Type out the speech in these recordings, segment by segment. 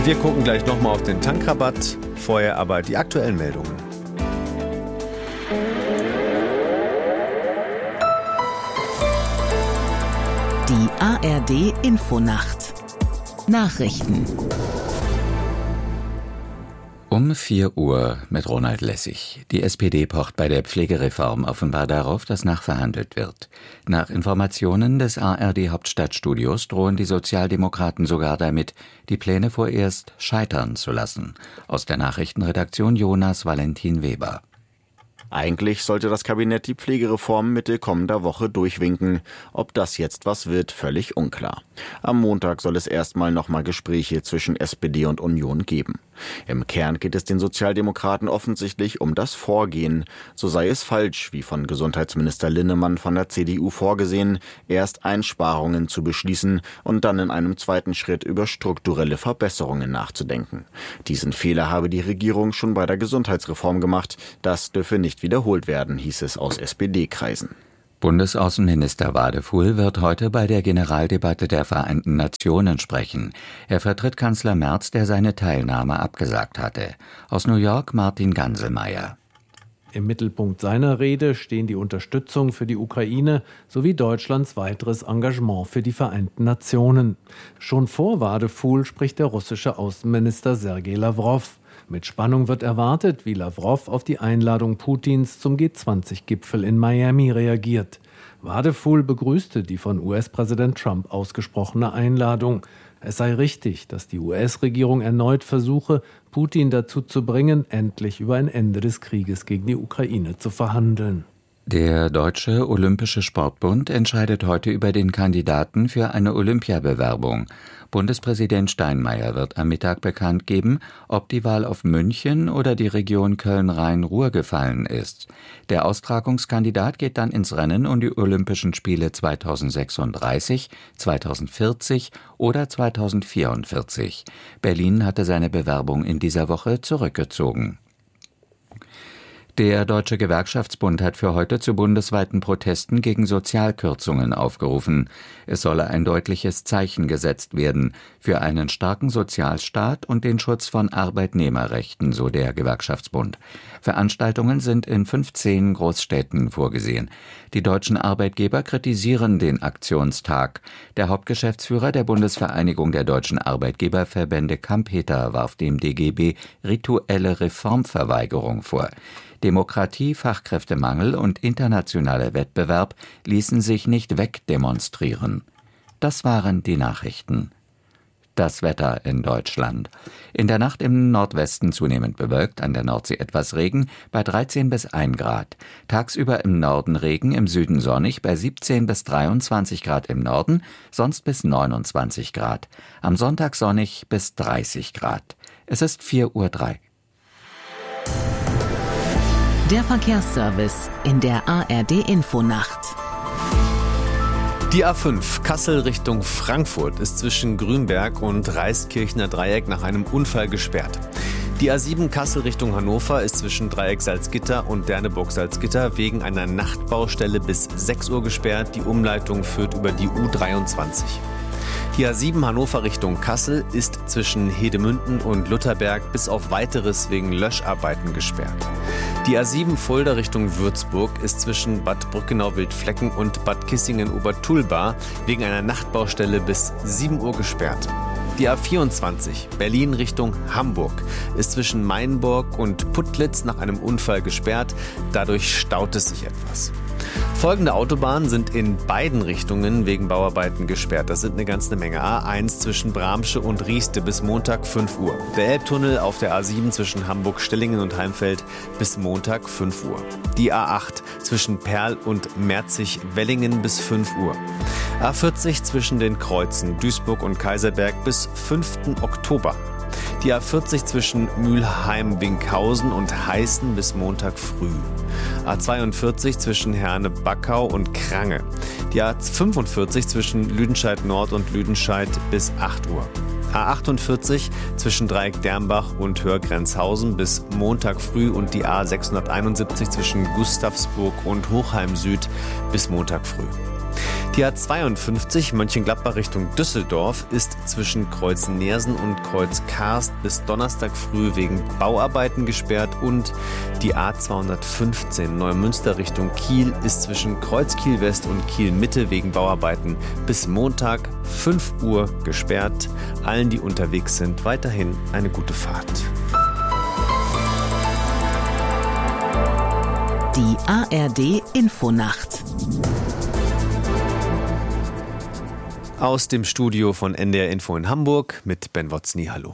Wir gucken gleich nochmal auf den Tankrabatt. Vorher aber die aktuellen Meldungen. Die ARD-Infonacht. Nachrichten. Um 4 Uhr mit Ronald Lessig. Die SPD pocht bei der Pflegereform offenbar darauf, dass nachverhandelt wird. Nach Informationen des ARD-Hauptstadtstudios drohen die Sozialdemokraten sogar damit, die Pläne vorerst scheitern zu lassen. Aus der Nachrichtenredaktion Jonas Valentin Weber. Eigentlich sollte das Kabinett die Pflegereform Mitte kommender Woche durchwinken. Ob das jetzt was wird, völlig unklar. Am Montag soll es erstmal nochmal Gespräche zwischen SPD und Union geben. Im Kern geht es den Sozialdemokraten offensichtlich um das Vorgehen. So sei es falsch, wie von Gesundheitsminister Linnemann von der CDU vorgesehen, erst Einsparungen zu beschließen und dann in einem zweiten Schritt über strukturelle Verbesserungen nachzudenken. Diesen Fehler habe die Regierung schon bei der Gesundheitsreform gemacht. Das dürfe nicht wiederholt werden, hieß es aus SPD-Kreisen. Bundesaußenminister Wadefuhl wird heute bei der Generaldebatte der Vereinten Nationen sprechen. Er vertritt Kanzler Merz, der seine Teilnahme abgesagt hatte. Aus New York Martin Ganselmeier. Im Mittelpunkt seiner Rede stehen die Unterstützung für die Ukraine sowie Deutschlands weiteres Engagement für die Vereinten Nationen. Schon vor Wadefuhl spricht der russische Außenminister Sergei Lawrow. Mit Spannung wird erwartet, wie Lawrow auf die Einladung Putins zum G20-Gipfel in Miami reagiert. Wadefuhl begrüßte die von US-Präsident Trump ausgesprochene Einladung. Es sei richtig, dass die US-Regierung erneut versuche, Putin dazu zu bringen, endlich über ein Ende des Krieges gegen die Ukraine zu verhandeln. Der Deutsche Olympische Sportbund entscheidet heute über den Kandidaten für eine Olympiabewerbung. Bundespräsident Steinmeier wird am Mittag bekannt geben, ob die Wahl auf München oder die Region Köln-Rhein-Ruhr gefallen ist. Der Austragungskandidat geht dann ins Rennen um die Olympischen Spiele 2036, 2040 oder 2044. Berlin hatte seine Bewerbung in dieser Woche zurückgezogen. Der Deutsche Gewerkschaftsbund hat für heute zu bundesweiten Protesten gegen Sozialkürzungen aufgerufen. Es solle ein deutliches Zeichen gesetzt werden für einen starken Sozialstaat und den Schutz von Arbeitnehmerrechten, so der Gewerkschaftsbund. Veranstaltungen sind in 15 Großstädten vorgesehen. Die deutschen Arbeitgeber kritisieren den Aktionstag. Der Hauptgeschäftsführer der Bundesvereinigung der deutschen Arbeitgeberverbände Kampeter warf dem DGB rituelle Reformverweigerung vor. Demokratie, Fachkräftemangel und internationaler Wettbewerb ließen sich nicht wegdemonstrieren. Das waren die Nachrichten. Das Wetter in Deutschland. In der Nacht im Nordwesten zunehmend bewölkt, an der Nordsee etwas Regen, bei 13 bis 1 Grad. Tagsüber im Norden Regen, im Süden sonnig, bei 17 bis 23 Grad im Norden, sonst bis 29 Grad. Am Sonntag sonnig bis 30 Grad. Es ist 4:03 Uhr. Der Verkehrsservice in der ARD-Infonacht. Die A5 Kassel Richtung Frankfurt ist zwischen Grünberg und Reiskirchner Dreieck nach einem Unfall gesperrt. Die A7 Kassel Richtung Hannover ist zwischen Dreieck Salzgitter und Derneburg Salzgitter wegen einer Nachtbaustelle bis 6 Uhr gesperrt. Die Umleitung führt über die U23. Die A7 Hannover Richtung Kassel ist zwischen Hedemünden und Lutherberg bis auf Weiteres wegen Löscharbeiten gesperrt. Die A7 Fulda Richtung Würzburg ist zwischen Bad Brückenau-Wildflecken und Bad Kissingen-Obertulba wegen einer Nachtbaustelle bis 7 Uhr gesperrt. Die A24 Berlin Richtung Hamburg ist zwischen Mainburg und Putlitz nach einem Unfall gesperrt. Dadurch staut es sich etwas. Folgende Autobahnen sind in beiden Richtungen wegen Bauarbeiten gesperrt. Das sind eine ganze Menge. A1 zwischen Bramsche und Rieste bis Montag 5 Uhr. Der Elbtunnel auf der A7 zwischen Hamburg-Stellingen und Heimfeld bis Montag 5 Uhr. Die A8 zwischen Perl und Merzig-Wellingen bis 5 Uhr. A40 zwischen den Kreuzen Duisburg und Kaiserberg bis 5. Oktober. Die A40 zwischen Mülheim-Winkhausen und Heißen bis Montag früh. A42 zwischen Herne-Backau und Krange. Die A45 zwischen Lüdenscheid-Nord und Lüdenscheid bis 8 Uhr. A48 zwischen Dreieck-Dermbach und Hörgrenzhausen bis Montag früh und die A671 zwischen Gustavsburg und Hochheim Süd bis Montag früh. Die A52 Mönchengladbach Richtung Düsseldorf ist zwischen Kreuz Neersen und Kreuz Karst bis Donnerstag früh wegen Bauarbeiten gesperrt und die A215 Neumünster Richtung Kiel ist zwischen Kreuz Kiel West und Kiel Mitte wegen Bauarbeiten bis Montag 5 Uhr gesperrt. Allen, die unterwegs sind, weiterhin eine gute Fahrt. Die ARD Infonacht. Aus dem Studio von NDR Info in Hamburg mit Ben Wotzny. Hallo.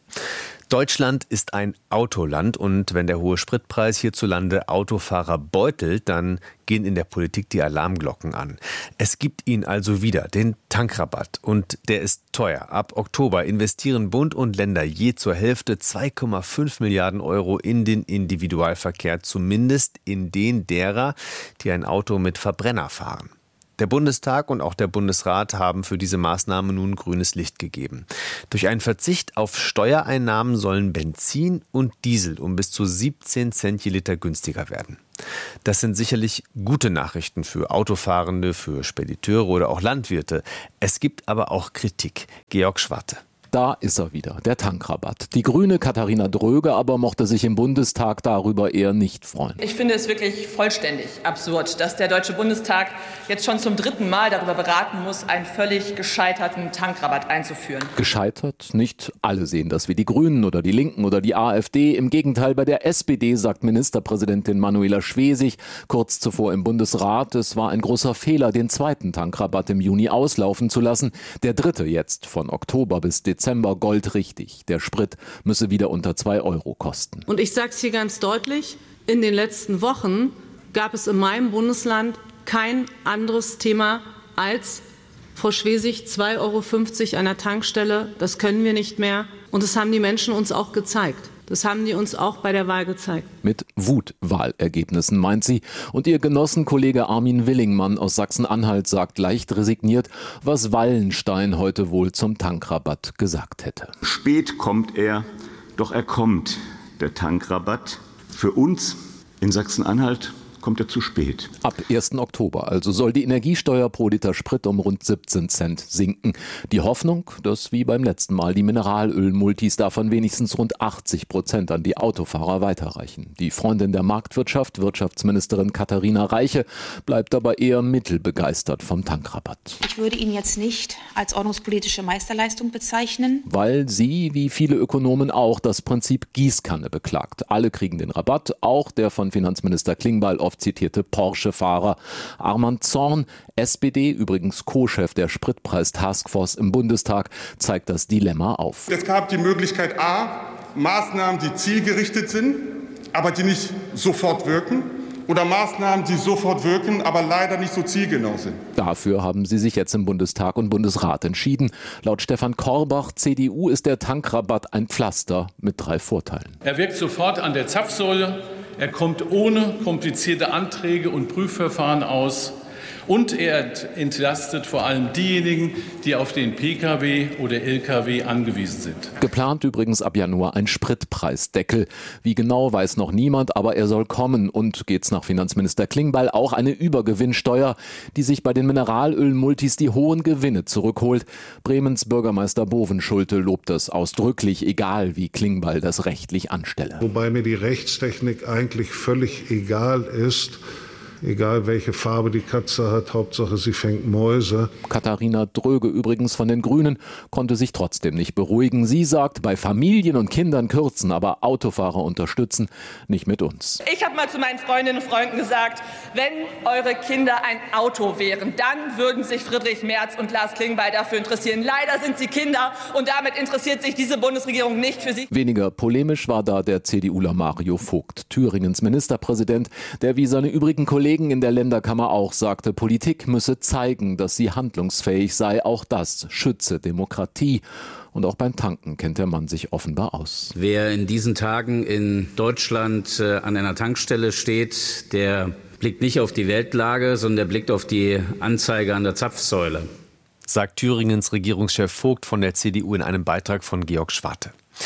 Deutschland ist ein Autoland und wenn der hohe Spritpreis hierzulande Autofahrer beutelt, dann gehen in der Politik die Alarmglocken an. Es gibt ihn also wieder, den Tankrabatt. Und der ist teuer. Ab Oktober investieren Bund und Länder je zur Hälfte 2,5 Milliarden Euro in den Individualverkehr, zumindest in den derer, die ein Auto mit Verbrenner fahren. Der Bundestag und auch der Bundesrat haben für diese Maßnahme nun grünes Licht gegeben. Durch einen Verzicht auf Steuereinnahmen sollen Benzin und Diesel um bis zu 17 Cent je Liter günstiger werden. Das sind sicherlich gute Nachrichten für Autofahrende, für Spediteure oder auch Landwirte. Es gibt aber auch Kritik. Georg Schwarte. Da ist er wieder, der Tankrabatt. Die Grüne Katharina Dröge aber mochte sich im Bundestag darüber eher nicht freuen. Ich finde es wirklich vollständig absurd, dass der Deutsche Bundestag jetzt schon zum 3. Mal darüber beraten muss, einen völlig gescheiterten Tankrabatt einzuführen. Gescheitert? Nicht alle sehen das wie die Grünen oder die Linken oder die AfD. Im Gegenteil, bei der SPD sagt Ministerpräsidentin Manuela Schwesig kurz zuvor im Bundesrat, es war ein großer Fehler, den 2. Tankrabatt im Juni auslaufen zu lassen. Der 3. jetzt von Oktober bis Dezember goldrichtig. Der Sprit müsse wieder unter 2 Euro kosten. Und ich sage es hier ganz deutlich, in den letzten Wochen gab es in meinem Bundesland kein anderes Thema als, Frau Schwesig, 2,50 Euro an der Tankstelle. Das können wir nicht mehr. Und das haben die Menschen uns auch gezeigt. Das haben die uns auch bei der Wahl gezeigt. Mit Wutwahlergebnissen, meint sie. Und ihr Genossenkollege Armin Willingmann aus Sachsen-Anhalt sagt leicht resigniert, was Wallenstein heute wohl zum Tankrabatt gesagt hätte. Spät kommt er, doch er kommt, der Tankrabatt. Für uns in Sachsen-Anhalt kommt er zu spät. Ab 1. Oktober also soll die Energiesteuer pro Liter Sprit um rund 17 Cent sinken. Die Hoffnung, dass wie beim letzten Mal die Mineralölmultis davon wenigstens rund 80% an die Autofahrer weiterreichen. Die Freundin der Marktwirtschaft, Wirtschaftsministerin Katharina Reiche, bleibt aber eher mittelbegeistert vom Tankrabatt. Ich würde ihn jetzt nicht als ordnungspolitische Meisterleistung bezeichnen. Weil sie, wie viele Ökonomen auch, das Prinzip Gießkanne beklagt. Alle kriegen den Rabatt, auch der von Finanzminister Klingbeil oft zitierte Porsche-Fahrer. Armand Zorn, SPD, übrigens Co-Chef der Spritpreis-Taskforce im Bundestag, zeigt das Dilemma auf. Es gab die Möglichkeit A, Maßnahmen, die zielgerichtet sind, aber die nicht sofort wirken. Oder Maßnahmen, die sofort wirken, aber leider nicht so zielgenau sind. Dafür haben sie sich jetzt im Bundestag und Bundesrat entschieden. Laut Stefan Korbach, CDU, ist der Tankrabatt ein Pflaster mit 3 Vorteilen. Er wirkt sofort an der Zapfsäule, er kommt ohne komplizierte Anträge und Prüfverfahren aus. Und er entlastet vor allem diejenigen, die auf den Pkw oder Lkw angewiesen sind. Geplant übrigens ab Januar ein Spritpreisdeckel. Wie genau, weiß noch niemand, aber er soll kommen. Und geht's nach Finanzminister Klingbeil auch eine Übergewinnsteuer, die sich bei den Mineralölmultis die hohen Gewinne zurückholt. Bremens Bürgermeister Bovenschulte lobt das ausdrücklich, egal wie Klingbeil das rechtlich anstelle. Wobei mir die Rechtstechnik eigentlich völlig egal ist. Egal welche Farbe die Katze hat, Hauptsache sie fängt Mäuse. Katharina Dröge übrigens von den Grünen konnte sich trotzdem nicht beruhigen. Sie sagt, bei Familien und Kindern kürzen, aber Autofahrer unterstützen, nicht mit uns. Ich habe mal zu meinen Freundinnen und Freunden gesagt, wenn eure Kinder ein Auto wären, dann würden sich Friedrich Merz und Lars Klingbeil dafür interessieren. Leider sind sie Kinder und damit interessiert sich diese Bundesregierung nicht für sie. Weniger polemisch war da der CDUler Mario Vogt, Thüringens Ministerpräsident, der wie seine übrigen Kollegen in der Länderkammer auch sagte, Politik müsse zeigen, dass sie handlungsfähig sei. Auch das schütze Demokratie. Und auch beim Tanken kennt der Mann sich offenbar aus. Wer in diesen Tagen in Deutschland an einer Tankstelle steht, der blickt nicht auf die Weltlage, sondern der blickt auf die Anzeige an der Zapfsäule. Sagt Thüringens Regierungschef Vogt von der CDU in einem Beitrag von Georg Schwarte. Ja,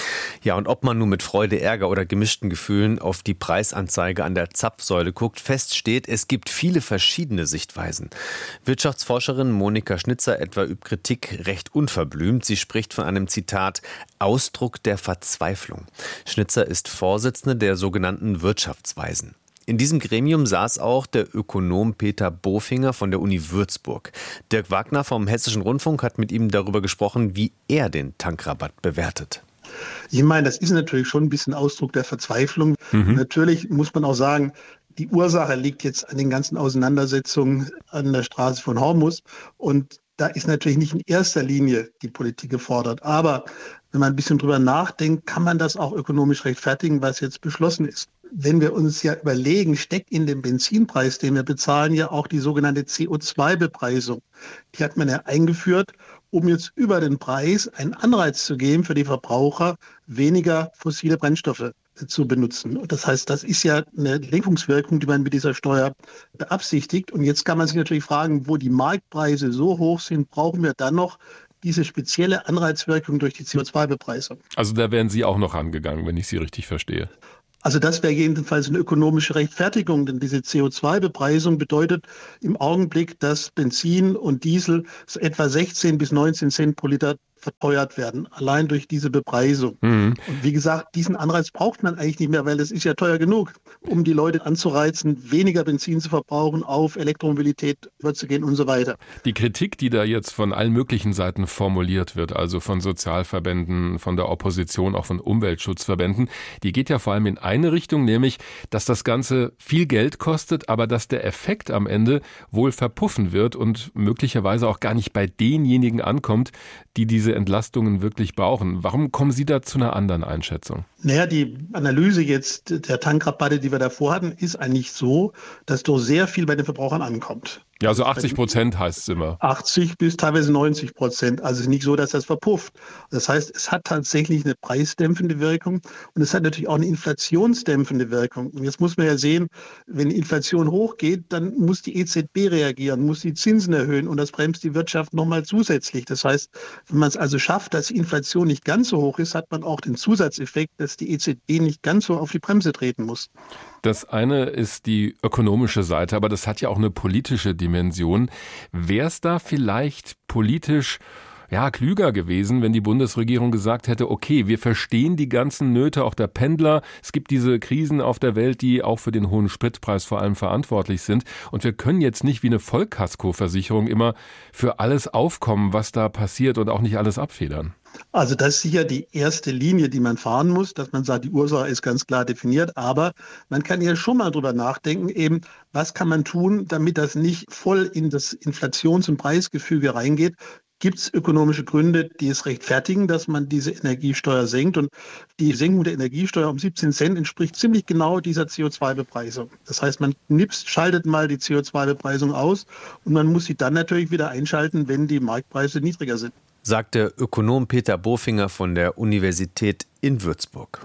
Ja, und ob man nun mit Freude, Ärger oder gemischten Gefühlen auf die Preisanzeige an der Zapfsäule guckt, fest steht, es gibt viele verschiedene Sichtweisen. Wirtschaftsforscherin Monika Schnitzer etwa übt Kritik recht unverblümt. Sie spricht von einem, Zitat, Ausdruck der Verzweiflung. Schnitzer ist Vorsitzende der sogenannten Wirtschaftsweisen. In diesem Gremium saß auch der Ökonom Peter Bofinger von der Uni Würzburg. Dirk Wagner vom Hessischen Rundfunk hat mit ihm darüber gesprochen, wie er den Tankrabatt bewertet. Ich meine, das ist natürlich schon ein bisschen Ausdruck der Verzweiflung. Natürlich muss man auch sagen, die Ursache liegt jetzt an den ganzen Auseinandersetzungen an der Straße von Hormuz. Und da ist natürlich nicht in erster Linie die Politik gefordert. Aber wenn man ein bisschen drüber nachdenkt, kann man das auch ökonomisch rechtfertigen, was jetzt beschlossen ist. Wenn wir uns ja überlegen, steckt in dem Benzinpreis, den wir bezahlen, ja auch die sogenannte CO2-Bepreisung. Die hat man ja eingeführt, um jetzt über den Preis einen Anreiz zu geben für die Verbraucher, weniger fossile Brennstoffe zu benutzen. Und das heißt, das ist ja eine Lenkungswirkung, die man mit dieser Steuer beabsichtigt. Und jetzt kann man sich natürlich fragen, wo die Marktpreise so hoch sind, brauchen wir dann noch diese spezielle Anreizwirkung durch die CO2-Bepreisung. Also da wären Sie auch noch rangegangen, wenn ich Sie richtig verstehe. Also das wäre jedenfalls eine ökonomische Rechtfertigung, denn diese CO2-Bepreisung bedeutet im Augenblick, dass Benzin und Diesel so etwa 16 bis 19 Cent pro Liter verteuert werden, allein durch diese Bepreisung. Und wie gesagt, diesen Anreiz braucht man eigentlich nicht mehr, weil das ist ja teuer genug, um die Leute anzureizen, weniger Benzin zu verbrauchen, auf Elektromobilität überzugehen und so weiter. Die Kritik, die da jetzt von allen möglichen Seiten formuliert wird, also von Sozialverbänden, von der Opposition, auch von Umweltschutzverbänden, die geht ja vor allem in eine Richtung, nämlich, dass das Ganze viel Geld kostet, aber dass der Effekt am Ende wohl verpuffen wird und möglicherweise auch gar nicht bei denjenigen ankommt, die diese Entlastungen wirklich brauchen. Warum kommen Sie da zu einer anderen Einschätzung? Naja, die Analyse jetzt der Tankrabatte, die wir davor hatten, ist eigentlich so, dass doch sehr viel bei den Verbrauchern ankommt. Ja, also 80% heißt es immer. 80 bis teilweise 90%. Also es ist nicht so, dass das verpufft. Das heißt, es hat tatsächlich eine preisdämpfende Wirkung und es hat natürlich auch eine inflationsdämpfende Wirkung. Und jetzt muss man ja sehen, wenn die Inflation hochgeht, dann muss die EZB reagieren, muss die Zinsen erhöhen und das bremst die Wirtschaft nochmal zusätzlich. Das heißt, wenn man es also schafft, dass die Inflation nicht ganz so hoch ist, hat man auch den Zusatzeffekt, dass die EZB nicht ganz so auf die Bremse treten muss. Das eine ist die ökonomische Seite, aber das hat ja auch eine politische Dimension. Wäre es da vielleicht politisch klüger gewesen, wenn die Bundesregierung gesagt hätte, okay, wir verstehen die ganzen Nöte auch der Pendler. Es gibt diese Krisen auf der Welt, die auch für den hohen Spritpreis vor allem verantwortlich sind. Und wir können jetzt nicht wie eine Vollkaskoversicherung immer für alles aufkommen, was da passiert und auch nicht alles abfedern. Also das ist sicher die erste Linie, die man fahren muss, dass man sagt, die Ursache ist ganz klar definiert. Aber man kann ja schon mal drüber nachdenken, eben, was kann man tun, damit das nicht voll in das Inflations- und Preisgefüge reingeht. Gibt es ökonomische Gründe, die es rechtfertigen, dass man diese Energiesteuer senkt? Und die Senkung der Energiesteuer um 17 Cent entspricht ziemlich genau dieser CO2-Bepreisung. Das heißt, man schaltet mal die CO2-Bepreisung aus und man muss sie dann natürlich wieder einschalten, wenn die Marktpreise niedriger sind. Sagt der Ökonom Peter Bofinger von der Universität in Würzburg.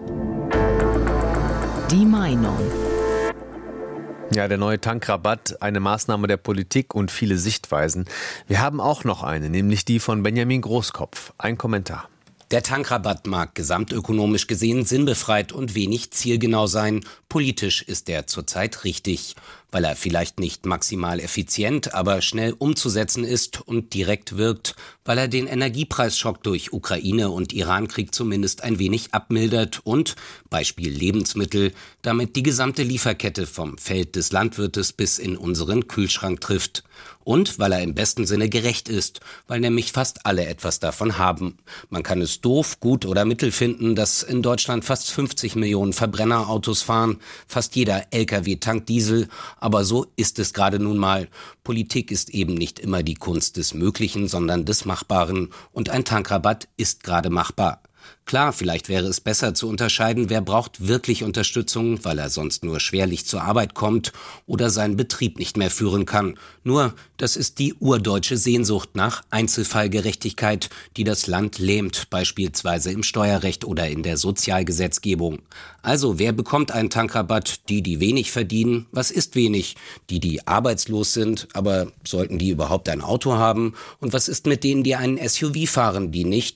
Die Meinung. Ja, der neue Tankrabatt, eine Maßnahme der Politik und viele Sichtweisen. Wir haben auch noch eine, nämlich die von Benjamin Großkopf. Ein Kommentar. Der Tankrabatt mag gesamtökonomisch gesehen sinnbefreit und wenig zielgenau sein. Politisch ist er zurzeit richtig, weil er vielleicht nicht maximal effizient, aber schnell umzusetzen ist und direkt wirkt, weil er den Energiepreisschock durch Ukraine- und Irankrieg zumindest ein wenig abmildert und, Beispiel Lebensmittel, damit die gesamte Lieferkette vom Feld des Landwirtes bis in unseren Kühlschrank trifft. Und weil er im besten Sinne gerecht ist, weil nämlich fast alle etwas davon haben. Man kann es doof, gut oder mittel finden, dass in Deutschland fast 50 Millionen Verbrennerautos fahren, fast jeder LKW tankt Diesel, aber so ist es gerade nun mal. Politik ist eben nicht immer die Kunst des Möglichen, sondern des Machbaren und ein Tankrabatt ist gerade machbar. Klar, vielleicht wäre es besser zu unterscheiden, wer braucht wirklich Unterstützung, weil er sonst nur schwerlich zur Arbeit kommt oder seinen Betrieb nicht mehr führen kann. Nur, das ist die urdeutsche Sehnsucht nach Einzelfallgerechtigkeit, die das Land lähmt, beispielsweise im Steuerrecht oder in der Sozialgesetzgebung. Also, wer bekommt einen Tankrabatt? Die, die wenig verdienen? Was ist wenig? Die, die arbeitslos sind, aber sollten die überhaupt ein Auto haben? Und was ist mit denen, die einen SUV fahren, die nicht?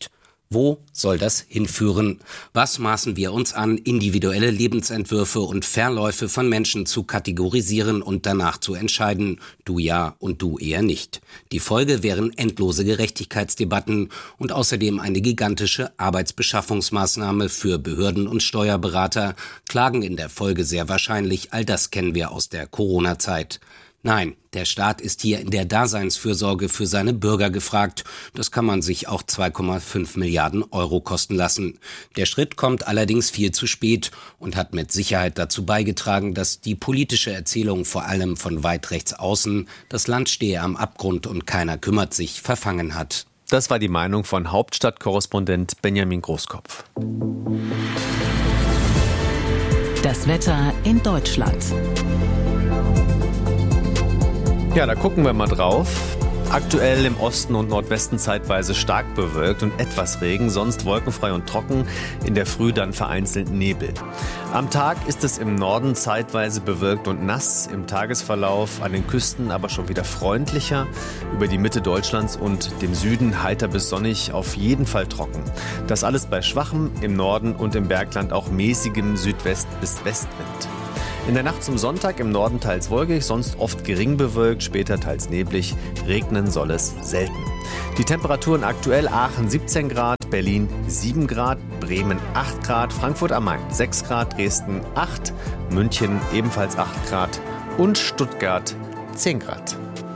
Wo soll das hinführen? Was maßen wir uns an, individuelle Lebensentwürfe und Verläufe von Menschen zu kategorisieren und danach zu entscheiden, du ja und du eher nicht? Die Folge wären endlose Gerechtigkeitsdebatten und außerdem eine gigantische Arbeitsbeschaffungsmaßnahme für Behörden und Steuerberater, klagen in der Folge sehr wahrscheinlich, all das kennen wir aus der Corona-Zeit. Nein, der Staat ist hier in der Daseinsfürsorge für seine Bürger gefragt. Das kann man sich auch 2,5 Milliarden Euro kosten lassen. Der Schritt kommt allerdings viel zu spät und hat mit Sicherheit dazu beigetragen, dass die politische Erzählung vor allem von weit rechts außen, das Land stehe am Abgrund und keiner kümmert sich, verfangen hat. Das war die Meinung von Hauptstadtkorrespondent Benjamin Großkopf. Das Wetter in Deutschland. Ja, da gucken wir mal drauf. Aktuell im Osten und Nordwesten zeitweise stark bewölkt und etwas Regen, sonst wolkenfrei und trocken, in der Früh dann vereinzelt Nebel. Am Tag ist es im Norden zeitweise bewölkt und nass, im Tagesverlauf an den Küsten aber schon wieder freundlicher, über die Mitte Deutschlands und dem Süden heiter bis sonnig, auf jeden Fall trocken. Das alles bei schwachem, im Norden und im Bergland auch mäßigem Südwest- bis Westwind. In der Nacht zum Sonntag im Norden teils wolkig, sonst oft gering bewölkt, später teils neblig. Regnen soll es selten. Die Temperaturen aktuell: Aachen 17 Grad, Berlin 7 Grad, Bremen 8 Grad, Frankfurt am Main 6 Grad, Dresden 8, München ebenfalls 8 Grad und Stuttgart 10 Grad.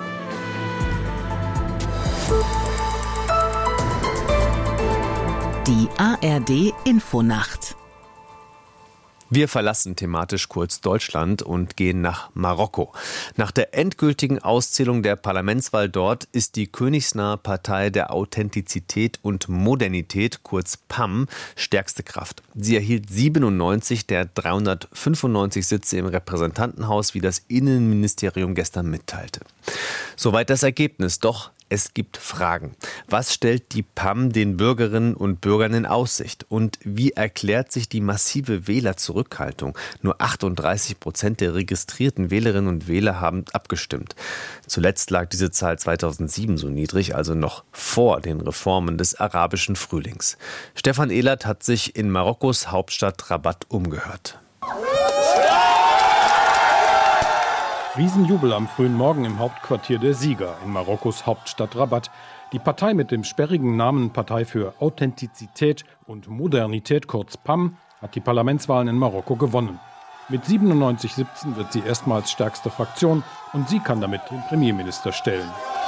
Die ARD Infonacht. Wir verlassen thematisch kurz Deutschland und gehen nach Marokko. Nach der endgültigen Auszählung der Parlamentswahl dort ist die königsnahe Partei der Authentizität und Modernität, kurz PAM, stärkste Kraft. Sie erhielt 97 der 395 Sitze im Repräsentantenhaus, wie das Innenministerium gestern mitteilte. Soweit das Ergebnis, doch es gibt Fragen. Was stellt die PAM den Bürgerinnen und Bürgern in Aussicht? Und wie erklärt sich die massive Wählerzurückhaltung? Nur 38% der registrierten Wählerinnen und Wähler haben abgestimmt. Zuletzt lag diese Zahl 2007 so niedrig, also noch vor den Reformen des arabischen Frühlings. Stefan Ehlert hat sich in Marokkos Hauptstadt Rabat umgehört. Riesenjubel am frühen Morgen im Hauptquartier der Sieger in Marokkos Hauptstadt Rabat. Die Partei mit dem sperrigen Namen Partei für Authentizität und Modernität, kurz PAM, hat die Parlamentswahlen in Marokko gewonnen. Mit 97 Sitzen wird sie erstmals stärkste Fraktion und sie kann damit den Premierminister stellen.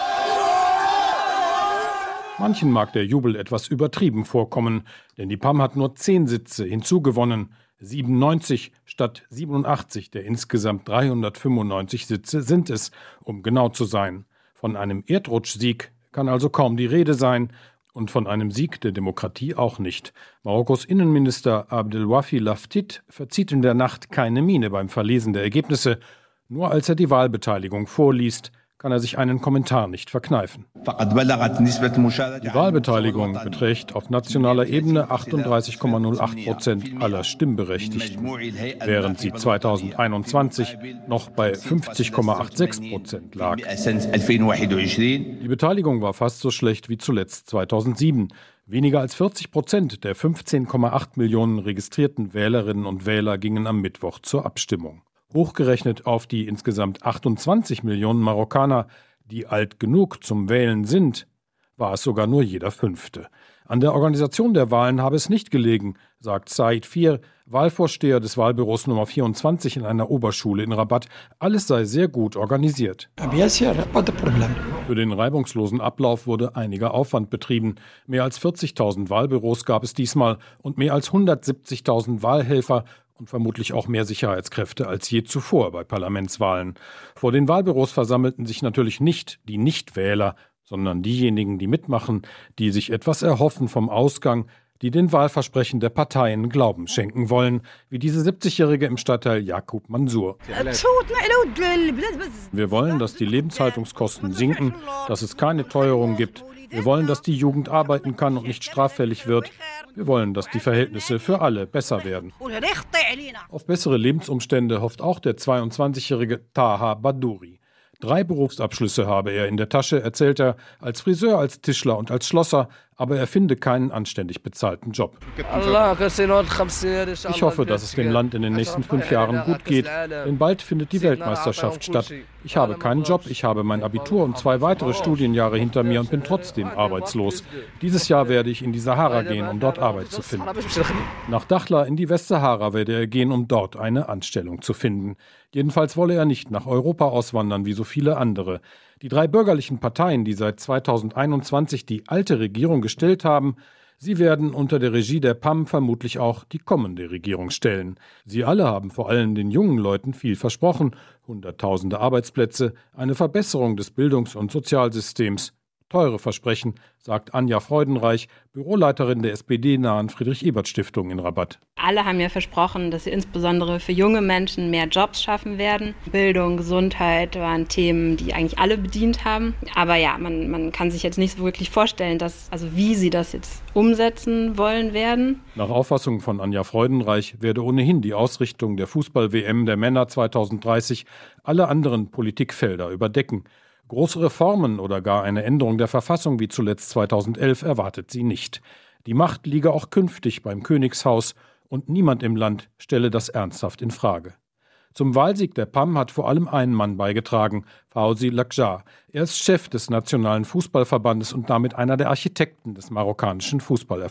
Manchen mag der Jubel etwas übertrieben vorkommen, denn die PAM hat nur 10 Sitze hinzugewonnen. 97 statt 87 der insgesamt 395 Sitze sind es, um genau zu sein. Von einem Erdrutschsieg kann also kaum die Rede sein und von einem Sieg der Demokratie auch nicht. Marokkos Innenminister Abdelwafi Laftit verzieht in der Nacht keine Miene beim Verlesen der Ergebnisse. Nur als er die Wahlbeteiligung vorliest, kann er sich einen Kommentar nicht verkneifen. Die Wahlbeteiligung beträgt auf nationaler Ebene 38,08% aller Stimmberechtigten, während sie 2021 noch bei 50,86% lag. Die Beteiligung war fast so schlecht wie zuletzt 2007. Weniger als 40% der 15,8 Millionen registrierten Wählerinnen und Wähler gingen am Mittwoch zur Abstimmung. Hochgerechnet auf die insgesamt 28 Millionen Marokkaner, die alt genug zum Wählen sind, war es sogar nur jeder Fünfte. An der Organisation der Wahlen habe es nicht gelegen, sagt Said Fir, Wahlvorsteher des Wahlbüros Nummer 24 in einer Oberschule in Rabat. Alles sei sehr gut organisiert. Für den reibungslosen Ablauf wurde einiger Aufwand betrieben. Mehr als 40.000 Wahlbüros gab es diesmal und mehr als 170.000 Wahlhelfer und vermutlich auch mehr Sicherheitskräfte als je zuvor bei Parlamentswahlen. Vor den Wahlbüros versammelten sich natürlich nicht die Nichtwähler, sondern diejenigen, die mitmachen, die sich etwas erhoffen vom Ausgang, die den Wahlversprechen der Parteien Glauben schenken wollen, wie diese 70-Jährige im Stadtteil Yaqub Mansour. Wir wollen, dass die Lebenshaltungskosten sinken, dass es keine Teuerung gibt. Wir wollen, dass die Jugend arbeiten kann und nicht straffällig wird. Wir wollen, dass die Verhältnisse für alle besser werden. Auf bessere Lebensumstände hofft auch der 22-jährige Taha Badouri. 3 Berufsabschlüsse habe er in der Tasche, erzählt er, als Friseur, als Tischler und als Schlosser. aber er finde keinen anständig bezahlten Job. Ich hoffe, dass es dem Land in den nächsten 5 Jahren gut geht, denn bald findet die Weltmeisterschaft statt. Ich habe keinen Job, ich habe mein Abitur und 2 weitere Studienjahre hinter mir und bin trotzdem arbeitslos. Dieses Jahr werde ich in die Sahara gehen, um dort Arbeit zu finden. Nach Dakhla in die Westsahara werde er gehen, um dort eine Anstellung zu finden. Jedenfalls wolle er nicht nach Europa auswandern, wie so viele andere. Die 3 bürgerlichen Parteien, die seit 2021 die alte Regierung gestellt haben, sie werden unter der Regie der PAM vermutlich auch die kommende Regierung stellen. Sie alle haben vor allem den jungen Leuten viel versprochen: Hunderttausende Arbeitsplätze, eine Verbesserung des Bildungs- und Sozialsystems. Teure Versprechen, sagt Anja Freudenreich, Büroleiterin der SPD-nahen Friedrich-Ebert-Stiftung in Rabat. Alle haben ja versprochen, dass sie insbesondere für junge Menschen mehr Jobs schaffen werden. Bildung, Gesundheit waren Themen, die eigentlich alle bedient haben. Aber ja, man kann sich jetzt nicht so wirklich vorstellen, wie sie das jetzt umsetzen wollen werden. Nach Auffassung von Anja Freudenreich werde ohnehin die Ausrichtung der Fußball-WM der Männer 2030 alle anderen Politikfelder überdecken. Große Reformen oder gar eine Änderung der Verfassung wie zuletzt 2011 erwartet sie nicht. Die Macht liege auch künftig beim Königshaus und niemand im Land stelle das ernsthaft in Frage. Zum Wahlsieg der PAM hat vor allem ein Mann beigetragen, Fawzi Lakhdar. Er ist Chef des Nationalen Fußballverbandes und damit einer der Architekten des marokkanischen Fußballerfolgs.